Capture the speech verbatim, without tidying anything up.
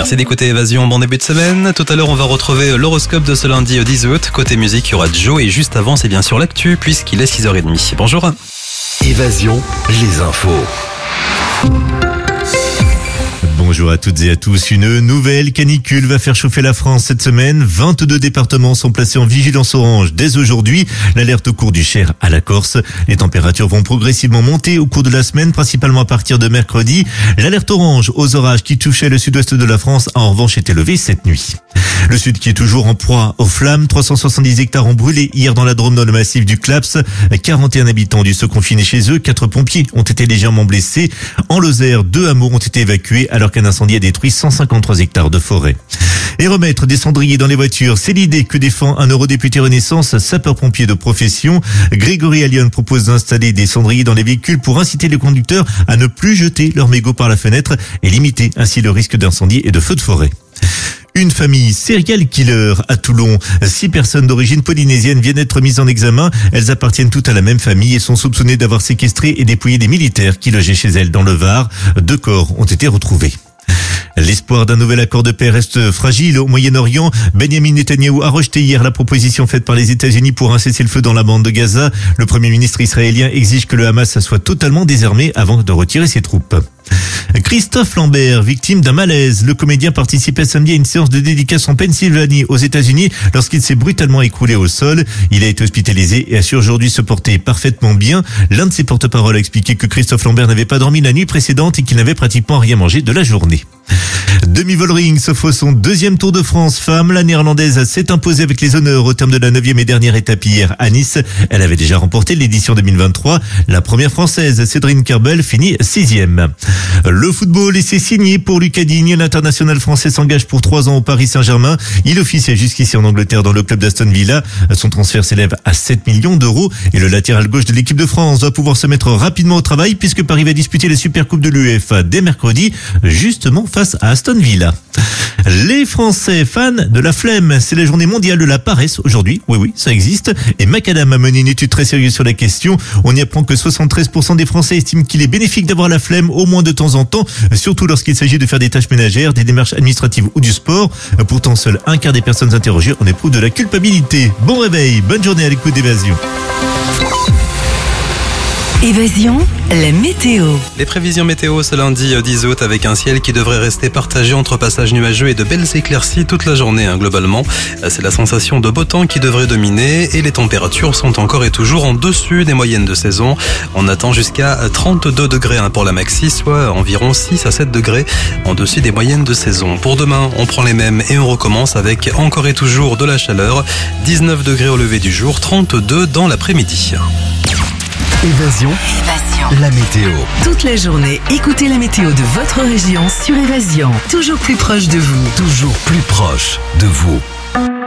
Merci d'écouter Évasion, bon début de semaine. Tout à l'heure, on va retrouver l'horoscope de ce lundi dix août. Côté musique, il y aura Joe et juste avant, c'est bien sûr l'actu puisqu'il est six heures trente. Bonjour. Évasion, les infos. Bonjour à toutes et à tous. Une nouvelle canicule va faire chauffer la France cette semaine. vingt-deux départements sont placés en vigilance orange dès aujourd'hui. L'alerte au cours du Cher à la Corse. Les températures vont progressivement monter au cours de la semaine, principalement à partir de mercredi. L'alerte orange aux orages qui touchaient le sud-ouest de la France a en revanche été levée cette nuit. Le sud qui est toujours en proie aux flammes. trois cent soixante-dix hectares ont brûlé hier dans la Drôme, dans le massif du Claps. quarante et un habitants ont dû se confiner chez eux. Quatre pompiers ont été légèrement blessés. En Lozère, deux hameaux ont été évacués alors qu'un incendie a détruit cent cinquante-trois hectares de forêt. Et remettre des cendriers dans les voitures, c'est l'idée que défend un eurodéputé Renaissance, sapeur-pompier de profession. Grégory Allione propose d'installer des cendriers dans les véhicules pour inciter les conducteurs à ne plus jeter leurs mégots par la fenêtre et limiter ainsi le risque d'incendie et de feux de forêt. Une famille serial killer à Toulon. Six personnes d'origine polynésienne viennent d'être mises en examen. Elles appartiennent toutes à la même famille et sont soupçonnées d'avoir séquestré et dépouillé des militaires qui logeaient chez elles dans le Var. Deux corps ont été retrouvés. L'espoir d'un nouvel accord de paix reste fragile au Moyen-Orient. Benjamin Netanyahou a rejeté hier la proposition faite par les États-Unis pour un cessez-le-feu dans la bande de Gaza. Le Premier ministre israélien exige que le Hamas soit totalement désarmé avant de retirer ses troupes. Christophe Lambert, victime d'un malaise. Le comédien participait samedi à une séance de dédicace en Pennsylvanie, aux États-Unis, lorsqu'il s'est brutalement écroulé au sol. Il a été hospitalisé et assure aujourd'hui se porter parfaitement bien. L'un de ses porte-paroles a expliqué que Christophe Lambert n'avait pas dormi la nuit précédente et qu'il n'avait pratiquement rien mangé de la journée. Demi-Vollering s'offre son deuxième Tour de France femme. La néerlandaise s'est imposée avec les honneurs au terme de la neuvième et dernière étape hier à Nice. Elle avait déjà remporté l'édition deux mille vingt-trois. La première française, Cédrine Kerbel, finit sixième. Le football, et c'est signé pour Lucas Digne. L'international français s'engage pour trois ans au Paris Saint-Germain. Il officie jusqu'ici en Angleterre dans le club d'Aston Villa. Son transfert s'élève à sept millions d'euros et le latéral gauche de l'équipe de France doit pouvoir se mettre rapidement au travail puisque Paris va disputer la Supercoupe de l'UEFA dès mercredi, justement face à Aston Villa. Les Français fans de la flemme, c'est la journée mondiale de la paresse aujourd'hui. Oui, oui, ça existe. Et Macadam a mené une étude très sérieuse sur la question. On y apprend que soixante-treize pour cent des Français estiment qu'il est bénéfique d'avoir la flemme au moins de temps en temps, surtout lorsqu'il s'agit de faire des tâches ménagères, des démarches administratives ou du sport. Pourtant, seul un quart des personnes interrogées en éprouvent de la culpabilité. Bon réveil, bonne journée à l'écoute d'Évasion. Évasion, la météo. Les prévisions météo ce lundi dix août avec un ciel qui devrait rester partagé entre passages nuageux et de belles éclaircies toute la journée hein, globalement. C'est la sensation de beau temps qui devrait dominer et les températures sont encore et toujours en dessus des moyennes de saison. On attend jusqu'à trente-deux degrés hein, pour la maxi, soit environ six à sept degrés en dessus des moyennes de saison. Pour demain, on prend les mêmes et on recommence avec encore et toujours de la chaleur. dix-neuf degrés au lever du jour, trente-deux dans l'après-midi. Évasion, Évasion. la météo. Toute la journée, écoutez la météo de votre région sur Évasion. Toujours plus proche de vous. Toujours plus proche de vous.